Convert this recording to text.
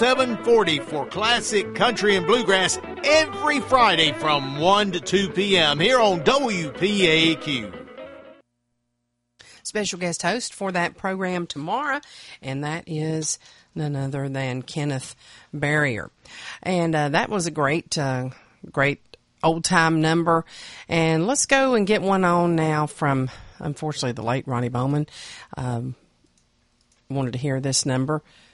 740 for classic country and bluegrass every Friday from 1 to 2 p.m. here on WPAQ. Special guest host for that program tomorrow, and that is none other than Kenneth Barrier. And that was a great old-time number. And let's go and get one on now from, unfortunately, the late Ronnie Bowman. Wanted to hear this number.